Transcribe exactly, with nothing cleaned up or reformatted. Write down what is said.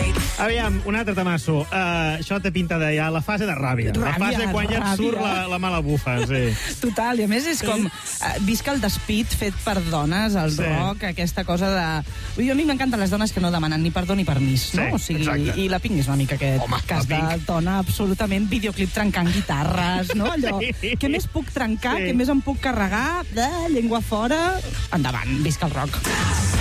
Aviam, un altre tamasso. Uh, això té pinta de ja la fase de ràbia. Ràbia, la fase quan ja et ràbia. surt la, la mala bufa, sí. Total, i a més és com... Uh, visca el despit fet per dones, el Sí. rock, aquesta cosa de... Vull dir, a mi m'encanten les dones que no demanen ni perdó ni permís, Sí, no? O sigui, exacte. i la Pink és una mica aquest Home, cas la de Pink. dona absolutament videoclip trencant guitarres, no? Allò, Sí. què més puc trencar, Sí. què més em puc carregar, de llengua fora... Endavant, visca el rock.